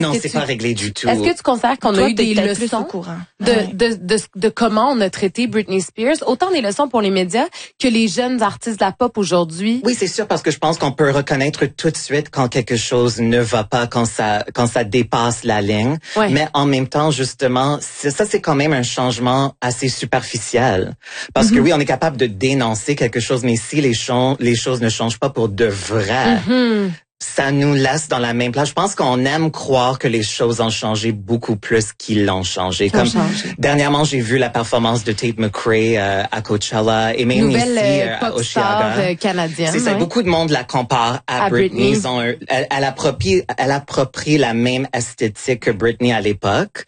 Non, c'est pas réglé du tout. Est-ce que tu considères qu'on a eu des leçons de comment on a traité Britney Spears, autant des leçons pour les médias que les jeunes artistes de la pop aujourd'hui? Oui, c'est sûr, parce que je pense qu'on peut reconnaître tout de suite quand quelque chose ne va pas, quand ça dépasse la ligne. Ouais. Mais en même temps, justement, ça c'est quand même un changement assez superficiel. Parce que oui, on est capable de dénoncer quelque chose, mais si les choses ne changent pas pour de vrai, ça nous laisse dans la même place. Je pense qu'on aime croire que les choses ont changé beaucoup plus qu'ils l'ont changé. Dernièrement, j'ai vu la performance de Tate McRae à Coachella et même ici à Osheaga. Canadienne. C'est ça. Beaucoup de monde la compare à Britney. Elle approprie la même esthétique que Britney à l'époque.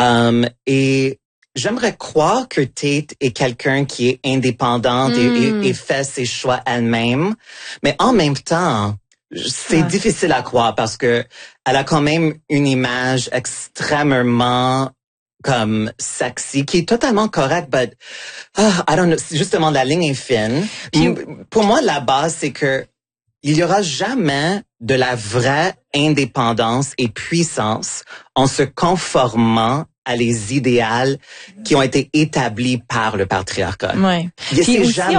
Et j'aimerais croire que Tate est quelqu'un qui est indépendante et fait ses choix elle-même. Mais en même temps, c'est difficile à croire parce que elle a quand même une image extrêmement comme sexy qui est totalement correcte, but I don't know, justement la ligne est fine. Puis, pour moi, la base c'est que il y aura jamais de la vraie indépendance et puissance en se conformant à les idéaux qui ont été établis par le patriarcat. Ouais. C'est jamais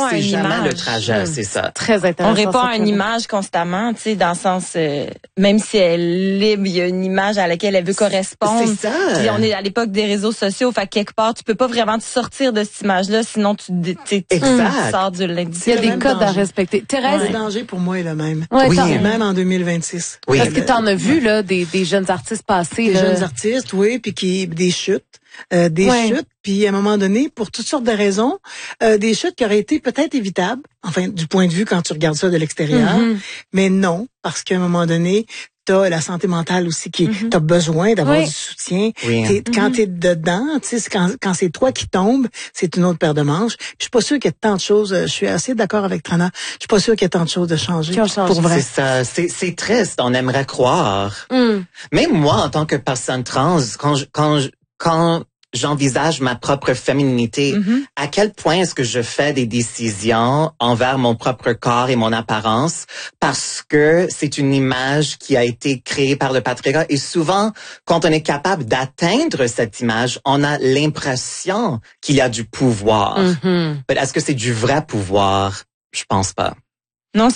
le trajet, c'est ça. Très intéressant. On répond à une image constamment, tu sais, dans le sens, même si elle est libre, il y a une image à laquelle elle veut correspondre. C'est ça. Puis on est à l'époque des réseaux sociaux, fait quelque part, tu peux pas vraiment te sortir de cette image-là, sinon tu sors du lundi. Il y a des codes à respecter. Thérèse, le danger pour moi est le même. Ouais, même en 2026. Oui. Parce que t'en as vu là des jeunes artistes passer. Des jeunes artistes, oui, puis des chutes. Chutes, puis à un moment donné, pour toutes sortes de raisons, des chutes qui auraient été peut-être évitables, enfin, du point de vue quand tu regardes ça de l'extérieur, mais non, parce qu'à un moment donné, t'as la santé mentale aussi t'as besoin d'avoir du soutien. Oui. Quand t'es dedans, tu sais, quand c'est toi qui tombes, c'est une autre paire de manches. Puis je suis pas sûre qu'il y ait tant de choses, je suis assez d'accord avec Trana, je suis pas sûre qu'il y ait tant de choses de changer. Pour vrai. C'est ça, c'est triste, on aimerait croire. Même moi, en tant que personne trans, quand j'envisage ma propre féminité, à quel point est-ce que je fais des décisions envers mon propre corps et mon apparence parce que c'est une image qui a été créée par le patriarcat et souvent quand on est capable d'atteindre cette image, on a l'impression qu'il y a du pouvoir. Mais est-ce que c'est du vrai pouvoir? Je pense pas. Non,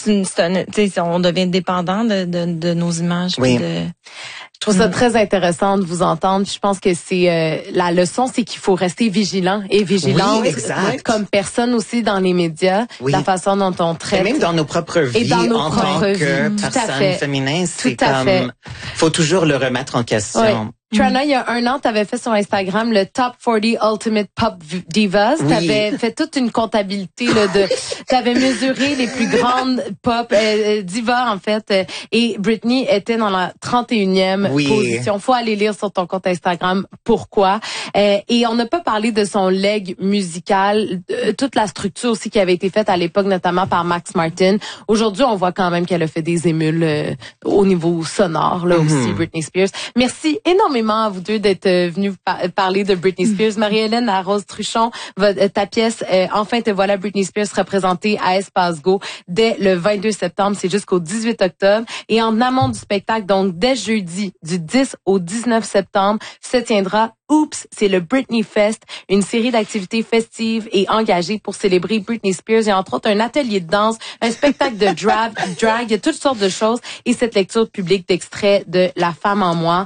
on devient dépendant de nos images. Oui. Je trouve ça très intéressant de vous entendre. Je pense que c'est la leçon, c'est qu'il faut rester vigilant et vigilante comme personne aussi dans les médias, la façon dont on traite. Et même dans nos propres vies en tant que personne féminine, c'est comme faut toujours le remettre en question. Ouais. Trana, il y a un an, tu avais fait sur Instagram le Top 40 Ultimate Pop Divas. Tu avais fait toute une comptabilité là, tu avais mesuré les plus grandes pop divas, en fait. Et Britney était dans la 31e position. Faut aller lire sur ton compte Instagram pourquoi. Et on n'a pas parlé de son leg musical, toute la structure aussi qui avait été faite à l'époque, notamment par Max Martin. Aujourd'hui, on voit quand même qu'elle a fait des émules au niveau sonore, là aussi, Britney Spears. Merci énormément à vous deux d'être venus parler de Britney Spears. Marie-Hélène Rose Truchon, ta pièce Enfin te voilà Britney Spears représentée à Espace Go dès le 22 septembre, c'est jusqu'au 18 octobre. Et en amont du spectacle, donc dès jeudi, du 10 au 19 septembre, se tiendra Oops, c'est le Britney Fest, une série d'activités festives et engagées pour célébrer Britney Spears. Il y a entre autres un atelier de danse, un spectacle de drag, il y a toutes sortes de choses. Et cette lecture publique d'extraits de La femme en moi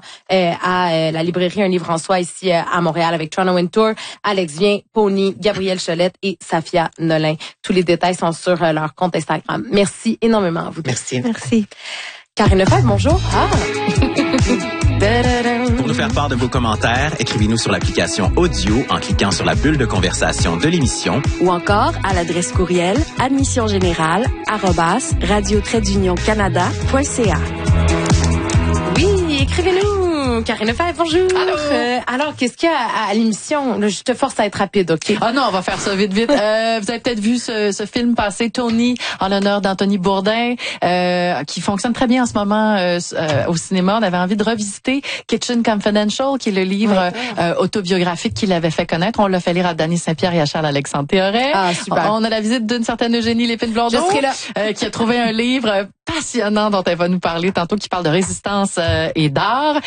à la librairie Un livre en soi ici à Montréal avec Toronto Wintour, Alex Vien, Pony, Gabrielle Cholette et Safia Nolin. Tous les détails sont sur leur compte Instagram. Merci énormément à vous deux. Merci. Karine Lefebvre, bonjour. Pour nous faire part de vos commentaires, écrivez-nous sur l'application Audio en cliquant sur la bulle de conversation de l'émission ou encore à l'adresse courriel admissiongénérale@radio-canada.ca. Oui, écrivez-nous. Karine Lefebvre, bonjour. Alors, qu'est-ce qu'il y a à l'émission? Là, je te force à être rapide, OK? Ah non, on va faire ça vite. Vous avez peut-être vu ce film passer, Tony, en l'honneur d'Anthony Bourdain, qui fonctionne très bien en ce moment au cinéma. On avait envie de revisiter Kitchen Confidential, qui est le livre autobiographique qu'il avait fait connaître. On l'a fait lire à Dany Saint-Pierre et à Charles-Alexandre Théoret. Ah, super. On a la visite d'une certaine Eugénie Lépine-Blondeau, je serai là. qui a trouvé un livre passionnant dont elle va nous parler tantôt, qui parle de résistance et d'art.